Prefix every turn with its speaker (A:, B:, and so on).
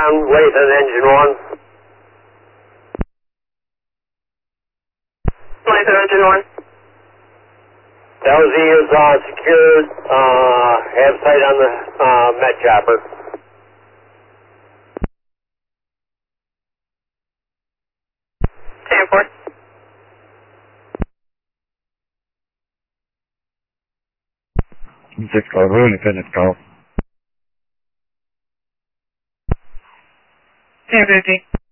A: ground, Lathan, engine 1.
B: Lathan, engine 1.
A: LZ is secured, have sight on the Met chopper.
B: Stanford.
C: Six Carver, independent call.
B: 1050.